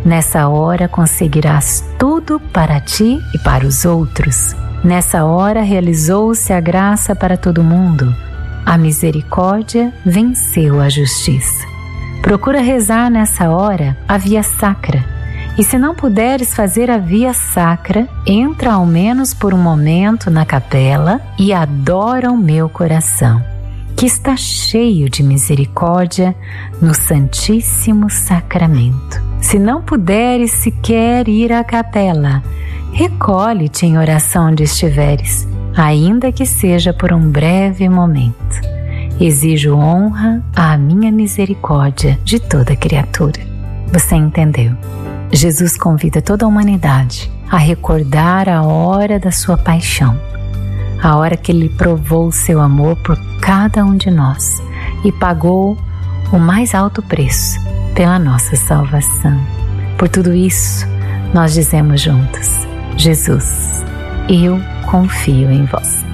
Nessa hora conseguirás tudo para ti e para os outros. Nessa hora realizou-se a graça para todo mundo. A misericórdia venceu a justiça. Procura rezar nessa hora a via sacra. E se não puderes fazer a via sacra, entra ao menos por um momento na capela e adora o meu coração, que está cheio de misericórdia no Santíssimo Sacramento. Se não puderes sequer ir à capela, recolhe-te em oração onde estiveres, ainda que seja por um breve momento. Exijo honra à minha misericórdia de toda criatura. Você entendeu? Jesus convida toda a humanidade a recordar a hora da sua paixão, a hora que Ele provou o seu amor por cada um de nós e pagou o mais alto preço pela nossa salvação. Por tudo isso, nós dizemos juntos: Jesus, eu confio em vós.